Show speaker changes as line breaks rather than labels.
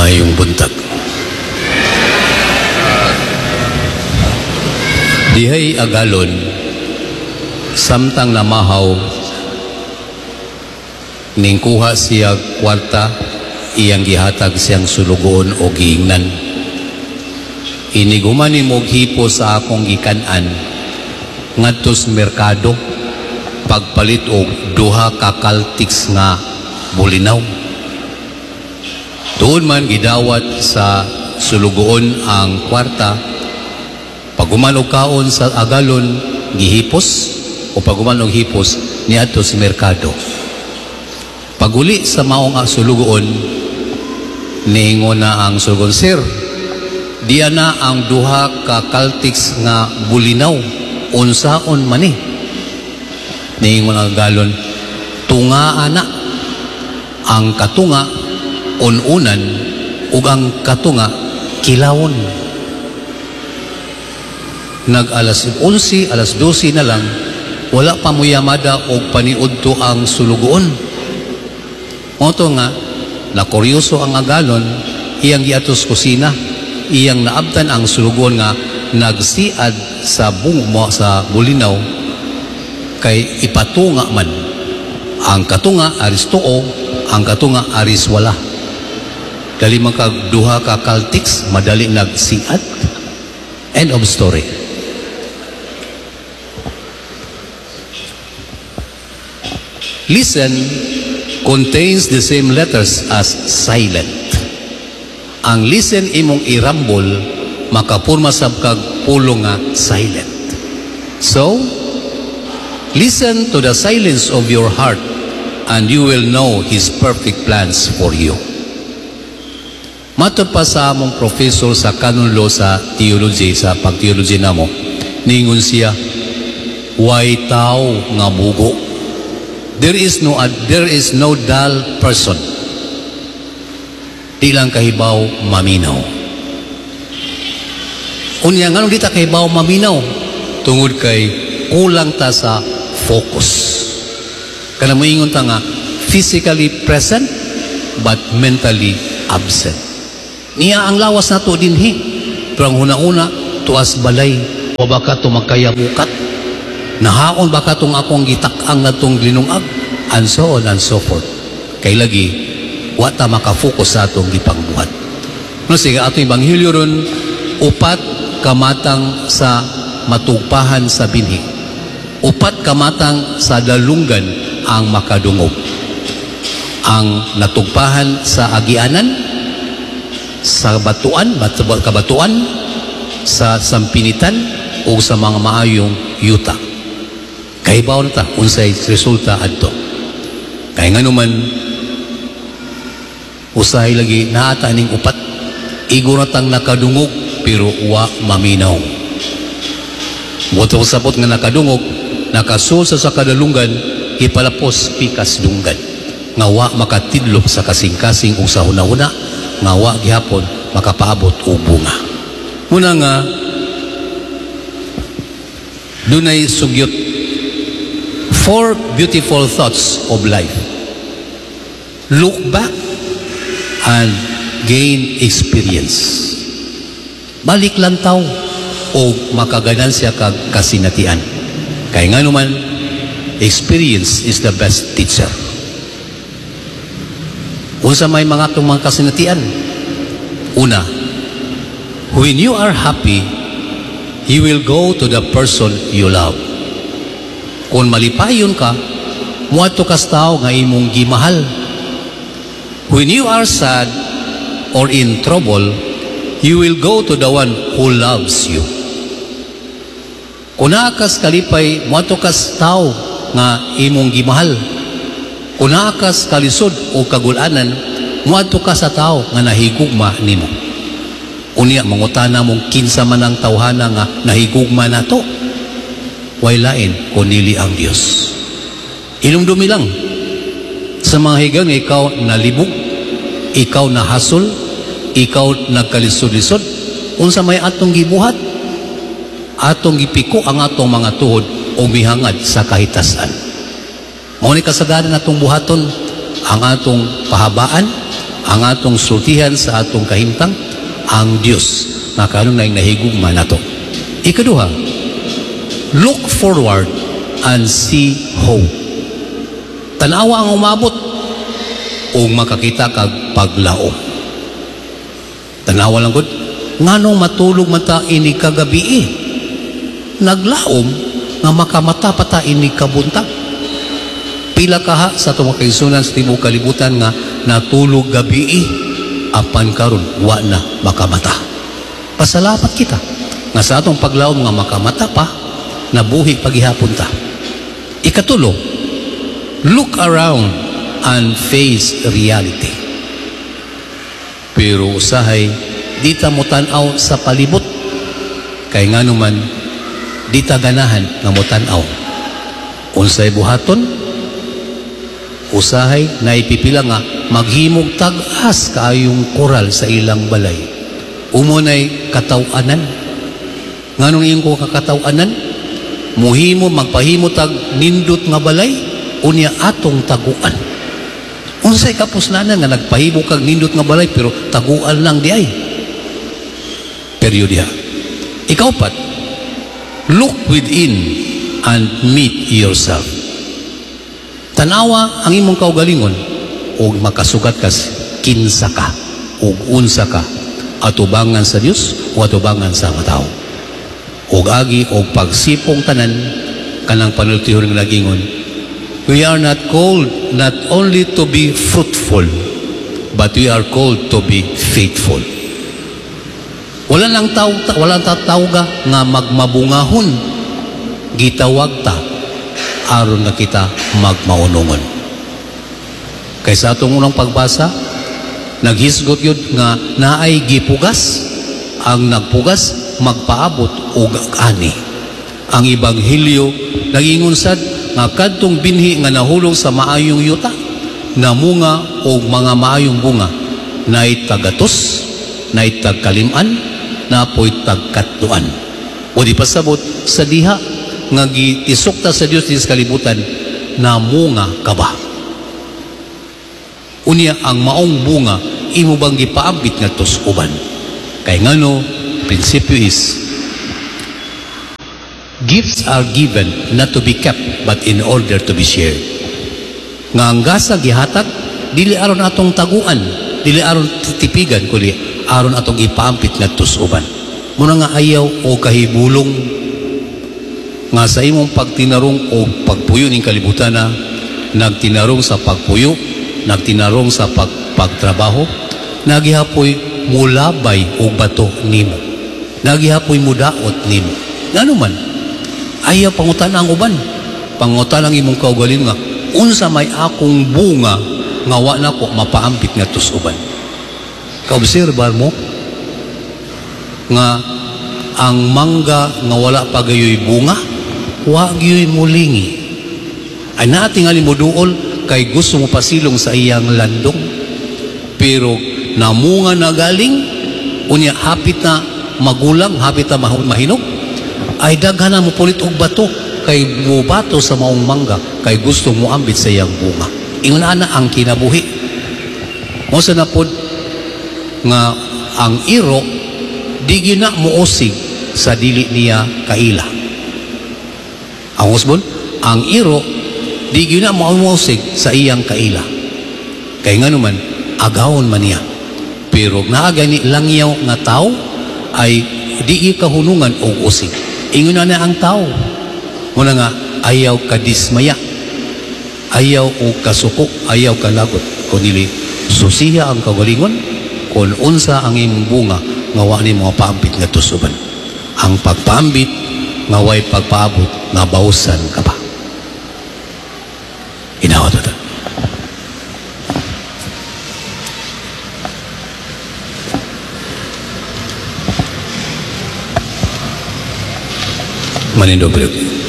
Maayong buntag. Dihay agalon, samtang namahaw, ning kuha siya kwarta, iyang gihatag siyang sulugoon o giingnan. Iniguman ni mo hipo sa akong gikanan, ngadtos merkado, pagpalit og duha ka kaltiks nga bulinaw. Doon man gidawat sa sulugoon ang kwarta, paguman og kaon sa agalon gihipos o paguman og hipos niadto sa merkado. Paguli sa maong sulugoon, niingon na ang sulugoon, "Sir, diya na ang duha ka kaltiks nga bulinaw, unsaon man ni?" Niingon ang agalon, "Tunga ana, ang katunga ununan ug ang katunga kilawon." Nag alas 11, alas 12 na lang, wala pa mo yamada og paniudto ang sulugoon. Moto nga, nakuryoso ang agalon, iyang giatos kusina, iyang naabtan ang sulugoon nga nagsiad sa bungmo sa bulinaw, kay ipatunga man. Ang katunga aris tuo, ang katunga aris wala. Dali man kag duha ka kaltiks, madali nagsiad. End of story. Listen contains the same letters as silent. Ang listen imong irambol, makapurma sab kag pulong nga silent. So, listen to the silence of your heart and you will know His perfect plans for you. Matod pa sa among professor sa canon law sa theology, sa pag-theology namo, ningon siya, "Way tao nga bugo. There is no dull person. Di lang kahibaw maminaw." Unya nga nung di ta kahibaw maminaw, tungod kay kulang ta sa focus. Kana moingon ta nga physically present but mentally absent. Niya ang lawas nato dinhi. Pero ang una-una, tuas balay, o baka tumagkayabukat, nahaon baka itong akong gitak-ang na itong linungag, and so on and so forth. Kay lagi, wata makafocus sa itong gipangbuhat. No, sige, atong Ebanghelyo ron, upat kamatang sa matugpahan sa binhi. Upat kamatang sa dalunggan ang makadungog. Ang natugpahan sa agianan, sa batuan, kabatuan, sa sampinitan, o sa mga maayong yuta. Kahibaw na ta, unsay resulta adto. Kaya nga naman, usahay lagi, naata ning upat, igo na tang nakadungog, pero wa maminaw. Buto sabot nga nakadungog, nakasul sa kadalunggan, ipalapos pikas dunggan. Nga wa makatidlok sa kasing-kasing o sa huna-huna, nga wa gihapon makapaabot o bunga. Muna nga, dunay sugyot, 4 beautiful thoughts of life. Look back and gain experience. Balik lang taw o makaganan siya kag kasinatian. Kaya nga naman, experience is the best teacher. Unsa may mga itong mga kasinatian? Una, when you are happy, you will go to the person you love. Kung malipayon ka, muadto kas tao nga imong gimahal. When you are sad or in trouble, you will go to the one who loves you. Kung naakas kalipay, muadto kas tao nga imong gimahal. Kung naakas kalisod o kagulanan, muadto ka sa tao nga nahigugma nimo. Unya mangutana mong kinsa man ang tawhana nga nahigugma nato. Way lain kunili ang Dios. Inumdumi lang sa mga higang ikaw nalibog, ikaw nahasol, ikaw nagkalisod-lisod, unsa may atong gibuhat, atong gipiko ang atong mga tuhod o mihangad sa kahitasan. Mao ni kasagaran atong buhaton ang atong pahabaan, ang atong sultihan sa atong kahimtang ang Dios nga kanang nahigugma nato. Ikaduha, look forward and see hope. Tanawa ang umabot o makakita kag paglaom. Tanawa lang gud nganong matulog mata ini kagabi naglaom nga makamata pata ini kabuntag. Pila kaha sa itong kaisunan sa tibuok kalibutan nga natulog gabi apan karon wa na makamata. Pasalamat kita nga sa atong paglaom nga makamata pa nabuhi paghihapon ta. Ikatulo, look around and face reality. Pero usahay di ta mo tan-aw sa palibot kay nganuman di ta ganahan nga mo tan-aw. Unsay buhaton? Usahay na ipipila nga maghimog tag-as kaayong koral sa ilang balay. Umunay katawanan. Nganong iyong ko kakatawanan? Muhimo magpahimo tag nindot nga balay unya atong taguan. Unsay kapusnanan nga nagpahimo kag nindot nga balay pero taguan lang di ay. Periodya. Ikaupat, look within and meet yourself. Tanawa ang imong kaugalingon o makasugat kas kinsa ka o unsa ka atubangan sa Dios o atubangan sa mga tao. O agi o pagsipong tanan kanang panultihon ng nagingon, we are not called not only to be fruitful but we are called to be faithful. Wala nang tatawga nga magmabungahon gitawag ta aron nga kita magmaunungon. Kaysa atong unang pagbasa naghisgot yun nga naay gipugas ang nagpugas magpaabot og ani. Ang ebanghelyo nagingon sad nga kadtong binhi nga nahulog sa maayong yuta namunga og mga maayong bunga naay tagatos naay tagkaliman napoy tagkatluan. O di pasabot sa diha nga gitisukta sa Dios sa kalibutan namunga ka ba? Unya ang maong bunga imo bang gipaambit nga tus uban? Kay ngano prinsipyo is gifts are given not to be kept but in order to be shared. Nga ang gasa gihatag dili aron atong taguan, dili aron titipigan kundi aron atong ipaampit nga tusuban. Muna nga ayaw o kahibulong nga sa imong pagtinarong o pagpuyo ning kalibutan na nagtinarong sa pagpuyo, nagtinarong sa pagtrabaho, nagihapoy mulabay o bato nimo. Nagihapoy mudaot nimo. Ngano man? Ayaw pangutan ang uban. Pangutan ang imong kaugalin nga unsa may akong bunga nga wa nako mapaampit nga tusuban. Kaobserbar mo nga ang mangga nga wala pa gayoy bunga wa gayoy mulingi. Ay nating ali mo duol kay gusto mo pasilong sa iyang landong pero namunga na galing unya hapit na magulang hapit na mahinog ay daghan na mo pulit og bato kay mubato sa maong mangga kay gusto mo ambit sa iyang bunga. Ingon ana ang kinabuhi mo sa napod nga ang iro di gina muosig sa dili niya kaila. Ang usbon, ang iro di gina muosig sa iyang kaila. Kay ngano man agawon man niya. Pero naagani langyaw nga tao ay di kahunungan og usig. Ingon na ang tao. Muna nga ayaw ka dismaya. Ayaw o kasuko, ayaw ka lagot. Kundi susiya ang kagalingon kung unsa ang imong bunga nga wa ni mga paampit nga tusuban. Ang pagpaambit nga way pagpaabot nga bausan ka pa. Inawat ito. Manindo beliau.